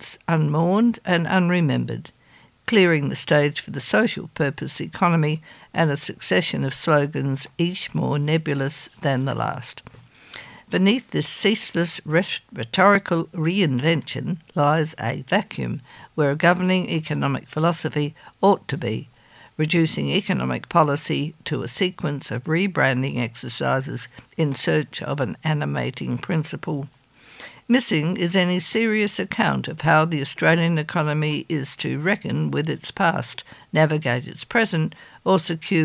once unmourned and unremembered, clearing the stage for the social purpose economy and a succession of slogans, each more nebulous than the last. Beneath this ceaseless rhetorical reinvention lies a vacuum where a governing economic philosophy ought to be, reducing economic policy to a sequence of rebranding exercises in search of an animating principle. Missing is any serious account of how the Australian economy is to reckon with its past, navigate its present, or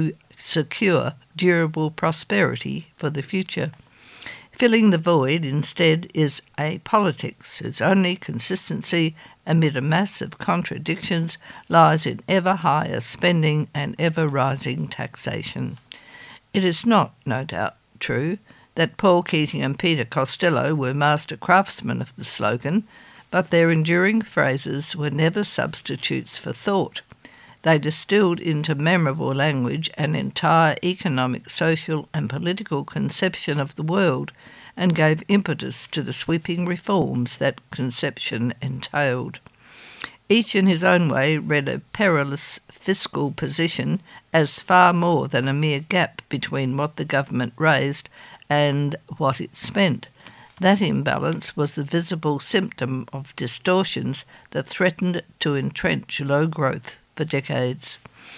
secure durable prosperity for the future. Filling the void, instead, is a politics whose only consistency amid a mass of contradictions lies in ever higher spending and ever rising taxation. It is not, no doubt, true that Paul Keating and Peter Costello were master craftsmen of the slogan, but their enduring phrases were never substitutes for thought. They distilled into memorable language an entire economic, social and political conception of the world and gave impetus to the sweeping reforms that conception entailed. Each in his own way read a perilous fiscal position as far more than a mere gap between what the government raised and what it spent. That imbalance was the visible symptom of distortions that threatened to entrench low growth for decades.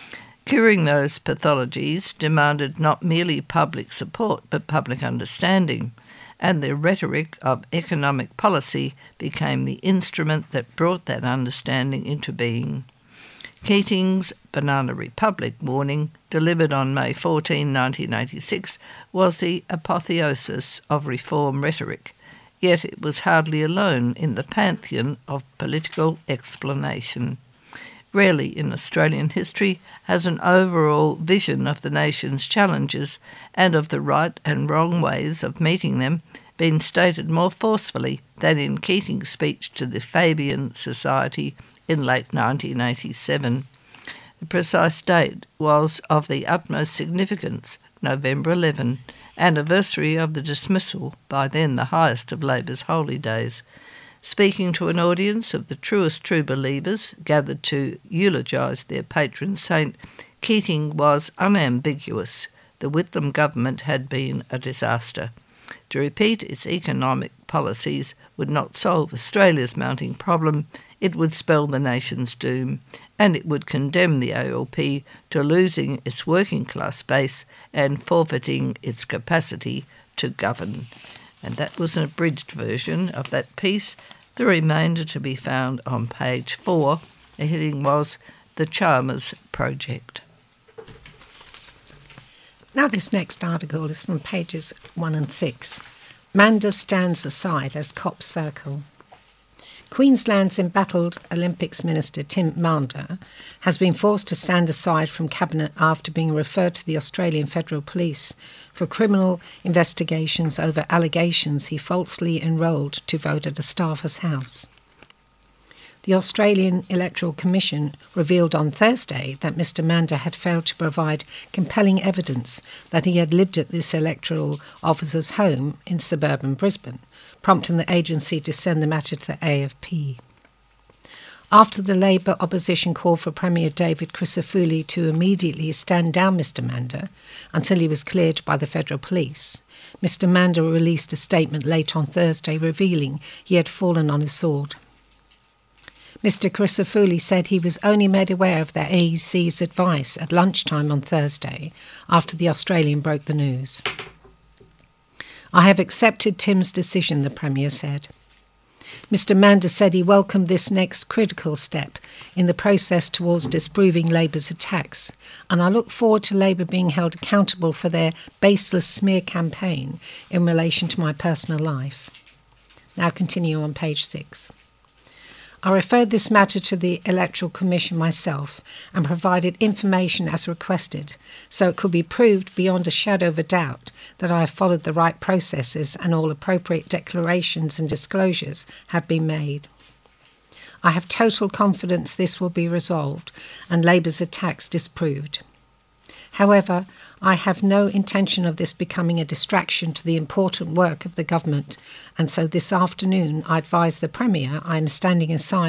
Curing those pathologies demanded not merely public support but public understanding, and the rhetoric of economic policy became the instrument that brought that understanding into being. Keating's Banana Republic warning, delivered on May 14, 1986, was the apotheosis of reform rhetoric, yet it was hardly alone in the pantheon of political explanation. Rarely in Australian history has an overall vision of the nation's challenges and of the right and wrong ways of meeting them been stated more forcefully than in Keating's speech to the Fabian Society in late 1987. The precise date was of the utmost significance, November 11, anniversary of the dismissal, by then the highest of Labor's holy days. Speaking to an audience of the truest true believers gathered to eulogise their patron saint, Keating was unambiguous. The Whitlam government had been a disaster. To repeat its economic policies would not solve Australia's mounting problem, it would spell the nation's doom, and it would condemn the ALP to losing its working class base and forfeiting its capacity to govern. And that was an abridged version of that piece, the remainder to be found on page 4. The heading was The Chalmers Project. Now this next article is from pages 1 and 6. Manda stands aside as cops circle. Queensland's embattled Olympics Minister Tim Manda has been forced to stand aside from Cabinet after being referred to the Australian Federal Police for criminal investigations over allegations he falsely enrolled to vote at a staffer's house. The Australian Electoral Commission revealed on Thursday that Mr Manda had failed to provide compelling evidence that he had lived at this electoral officer's home in suburban Brisbane, prompting the agency to send the matter to the AFP. After the Labor opposition called for Premier David Crisafulli to immediately stand down Mr Manda until he was cleared by the Federal Police, Mr Manda released a statement late on Thursday revealing he had fallen on his sword. Mr Crisafulli said he was only made aware of the AEC's advice at lunchtime on Thursday after the Australian broke the news. I have accepted Tim's decision, the Premier said. Mr Manda said he welcomed this next critical step in the process towards disproving Labor's attacks, and I look forward to Labor being held accountable for their baseless smear campaign in relation to my personal life. Now continue on page 6. I referred this matter to the Electoral Commission myself and provided information as requested, so it could be proved beyond a shadow of a doubt that I have followed the right processes and all appropriate declarations and disclosures have been made. I have total confidence this will be resolved and Labor's attacks disproved. However, I have no intention of this becoming a distraction to the important work of the government, and so this afternoon I advise the Premier I am standing aside